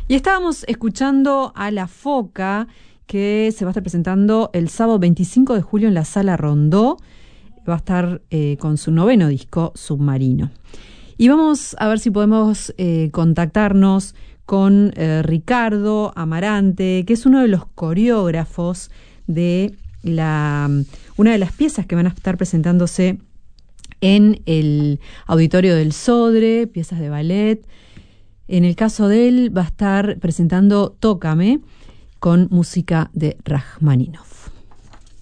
Y estábamos escuchando a La Foca, que se va a estar presentando el sábado 25 de julio en la Sala Rondó. Va a estar con su noveno disco, Submarino. Y vamos a ver si podemos contactarnos con Ricardo Amarante, que es uno de los coreógrafos de una de las piezas que van a estar presentándose en el Auditorio del Sodre, piezas de ballet. En el caso de él va a estar presentando Tócame con música de Rajmáninov.